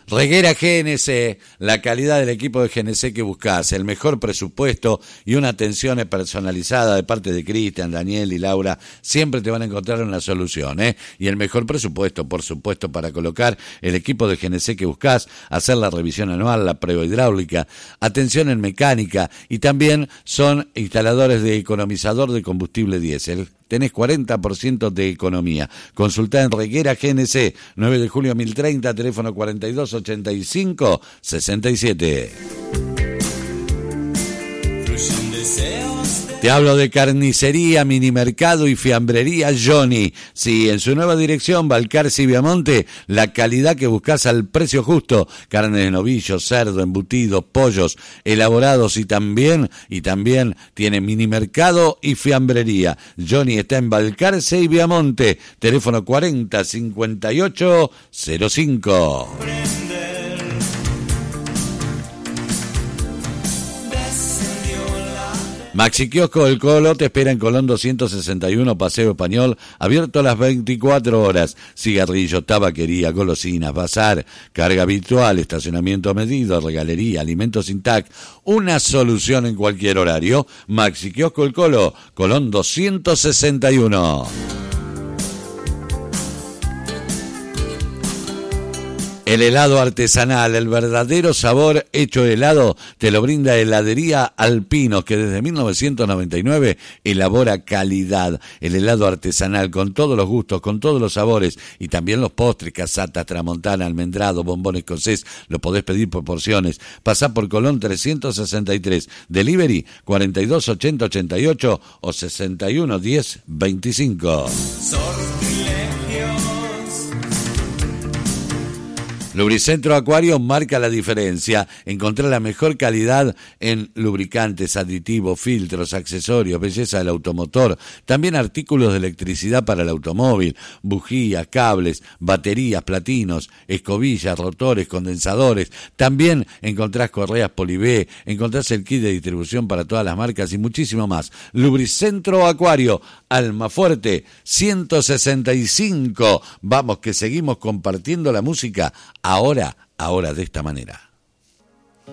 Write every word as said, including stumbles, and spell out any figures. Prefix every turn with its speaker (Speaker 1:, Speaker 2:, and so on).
Speaker 1: Reguera G N C, la calidad del equipo de G N C que buscás, el mejor presupuesto y una atención personalizada de parte de Cristian, Daniel y Laura, siempre te van a encontrar una solución, ¿eh? Y el mejor presupuesto, por supuesto, para colocar el equipo de G N C que buscás, hacer la revisión anual, la prueba hidráulica, atención en mecánica y también son instaladores de economizador de combustible diésel. Tenés cuarenta por ciento de economía. Consultá en Reguera G N C, nueve de julio mil treinta, teléfono cuarenta y dos ochenta y cinco sesenta y siete. Te hablo de carnicería, minimercado y fiambrería Johnny. Sí, en su nueva dirección, Balcarce y Viamonte, la calidad que buscas al precio justo. Carne de novillo, cerdo, embutidos, pollos, elaborados y también, y también tiene minimercado y fiambrería. Johnny está en Balcarce y Viamonte. Teléfono cuarenta cincuenta y ocho cero cinco. Maxi Kiosco El Colo te espera en Colón doscientos sesenta y uno, Paseo Español, abierto a las veinticuatro horas. Cigarrillos, tabaquería, golosinas, bazar, carga habitual, estacionamiento medido, regalería, alimentos Intac. Una solución en cualquier horario. Maxi Kiosco El Colo, Colón doscientos sesenta y uno. El helado artesanal, el verdadero sabor hecho helado, te lo brinda Heladería Alpinos, que desde mil novecientos noventa y nueve elabora calidad. El helado artesanal con todos los gustos, con todos los sabores y también los postres, casatas, tramontana, almendrado, bombón escocés, lo podés pedir por porciones. Pasá por Colón trescientos sesenta y tres, delivery cuarenta y dos ochenta ochenta y ocho o sesenta y uno diez veinticinco. Lubricentro Acuario marca la diferencia. Encontrá la mejor calidad en lubricantes, aditivos, filtros, accesorios, belleza del automotor, también artículos de electricidad para el automóvil, bujías, cables, baterías, platinos, escobillas, rotores, condensadores. También encontrás correas Polibé, encontrás el kit de distribución para todas las marcas y muchísimo más. Lubricentro Acuario, Almafuerte, ciento sesenta y cinco. Vamos que seguimos compartiendo la música. Ahora, ahora de esta manera.